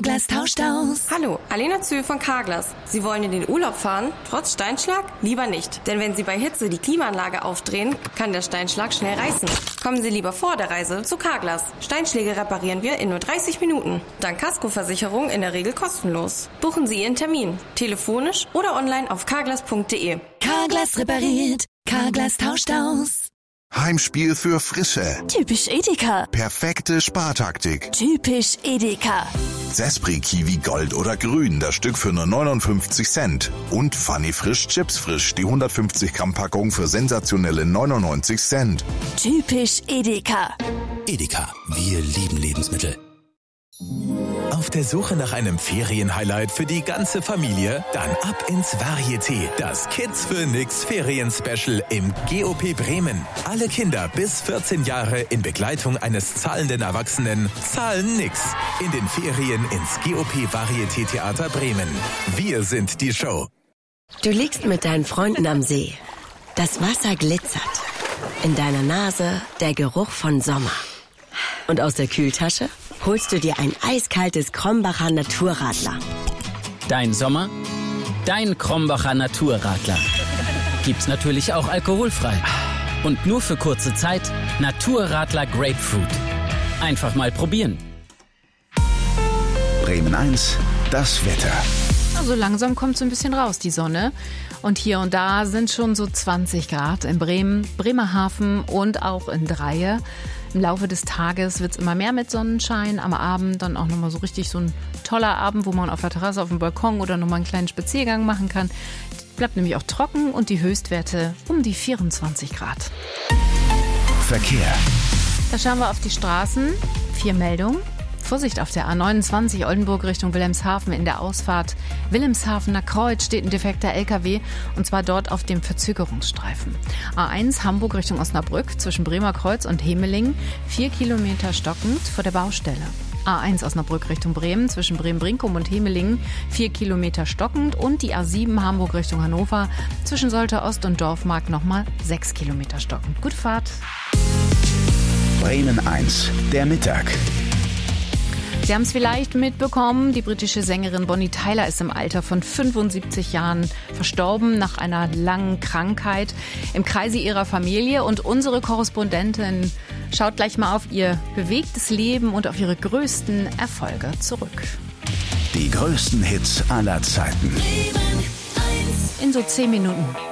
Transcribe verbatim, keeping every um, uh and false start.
Carglass tauscht aus. Hallo, Alena Zühl von Carglass. Sie wollen in den Urlaub fahren? Trotz Steinschlag? Lieber nicht. Denn wenn Sie bei Hitze die Klimaanlage aufdrehen, kann der Steinschlag schnell reißen. Kommen Sie lieber vor der Reise zu Carglass. Steinschläge reparieren wir in nur dreißig Minuten. Dank Kaskoversicherung in der Regel kostenlos. Buchen Sie Ihren Termin. Telefonisch oder online auf carglass punkt de. Carglass repariert. Carglass tauscht aus. Heimspiel für Frische. Typisch Edeka. Perfekte Spartaktik. Typisch Edeka. Sespri Kiwi Gold oder Grün, das Stück für nur neunundfünfzig Cent. Und Funny Frisch Chips Frisch, die hundertfünfzig Gramm Packung für sensationelle neunundneunzig Cent. Typisch Edeka. Edeka, wir lieben Lebensmittel. Auf der Suche nach einem Ferienhighlight für die ganze Familie? Dann ab ins Varieté, das Kids für Nix Ferien-Special im G O P Bremen. Alle Kinder bis vierzehn Jahre in Begleitung eines zahlenden Erwachsenen zahlen nix. In den Ferien ins G O P Varieté Theater Bremen. Wir sind die Show. Du liegst mit deinen Freunden am See. Das Wasser glitzert. In deiner Nase der Geruch von Sommer. Und aus der Kühltasche holst du dir ein eiskaltes Krombacher Naturradler. Dein Sommer, dein Krombacher Naturradler. Gibt's natürlich auch alkoholfrei. Und nur für kurze Zeit Naturradler Grapefruit. Einfach mal probieren. Bremen eins, das Wetter. Also langsam kommt so ein bisschen raus, die Sonne. Und hier und da sind schon so zwanzig Grad in Bremen, Bremerhaven und auch in Dreie. Im Laufe des Tages wird es immer mehr mit Sonnenschein. Am Abend dann auch nochmal so richtig so ein toller Abend, wo man auf der Terrasse, auf dem Balkon oder nochmal einen kleinen Spaziergang machen kann. Bleibt nämlich auch trocken und die Höchstwerte um die vierundzwanzig Grad. Verkehr. Da schauen wir auf die Straßen. Vier Meldungen. Vorsicht auf der A neunundzwanzig Oldenburg Richtung Wilhelmshaven in der Ausfahrt Wilhelmshavener Kreuz steht ein defekter L K W und zwar dort auf dem Verzögerungsstreifen. A eins Hamburg Richtung Osnabrück zwischen Bremer Kreuz und Hemeling, vier Kilometer stockend vor der Baustelle. A eins Osnabrück Richtung Bremen zwischen Bremen-Brinkum und Hemelingen, vier Kilometer stockend und die A sieben Hamburg Richtung Hannover zwischen Soltau Ost und Dorfmark nochmal sechs Kilometer stockend. Gute Fahrt. Bremen eins, der Mittag. Sie haben es vielleicht mitbekommen, die britische Sängerin Bonnie Tyler ist im Alter von fünfundsiebzig Jahren verstorben nach einer langen Krankheit im Kreise ihrer Familie. Und unsere Korrespondentin schaut gleich mal auf ihr bewegtes Leben und auf ihre größten Erfolge zurück. Die größten Hits aller Zeiten. In so zehn Minuten.